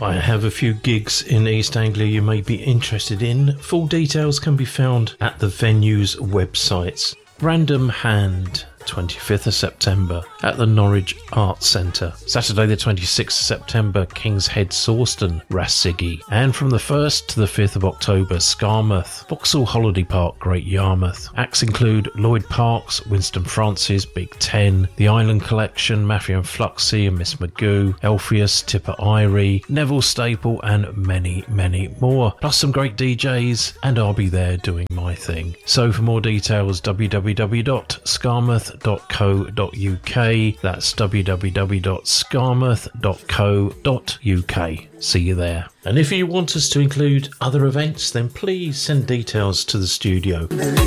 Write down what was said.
I have a few gigs in East Anglia you may be interested in. Full details can be found at the venue's websites. Random Hand, 25th of September at the Norwich Arts Centre. Saturday the 26th of September, King's Head, Sawston, Rasiggy. And from the 1st to the 5th of October, Skarmouth, Vauxhall Holiday Park, Great Yarmouth. Acts include Lloyd Parks, Winston Francis, Big Ten, The Island Collection, Matthew and Fluxy and Miss Magoo, Elpheus, Tipper Irie, Neville Staple and many, many more. Plus some great DJs, and I'll be there doing my thing. So for more details, www.skarmouth.co.uk. That's www.skarmouth.co.uk. See you there. And if you want us to include other events, then please send details to the studio.